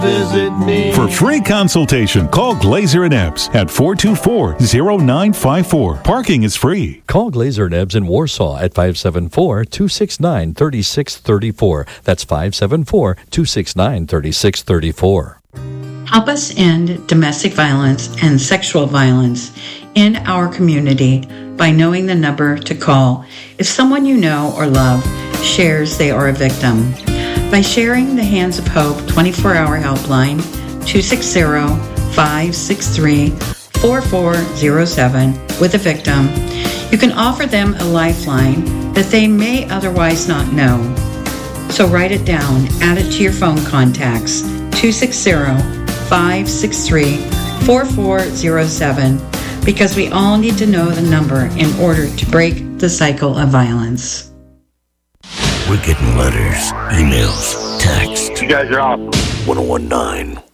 Visit me. For free consultation, call Glazer and Epps at 424-0954. Parking is free. Call Glazer and Epps in Warsaw at 574-269-3634. That's 574-269-3634. Help us end domestic violence and sexual violence in our community by knowing the number to call if someone you know or love shares they are a victim. By sharing the Hands of Hope 24-hour helpline, 260-563-4407 with a victim, you can offer them a lifeline that they may otherwise not know. So write it down, add it to your phone contacts, 260-563-4407, because we all need to know the number in order to break the cycle of violence. We're getting letters, emails, texts. You guys are awesome. 1019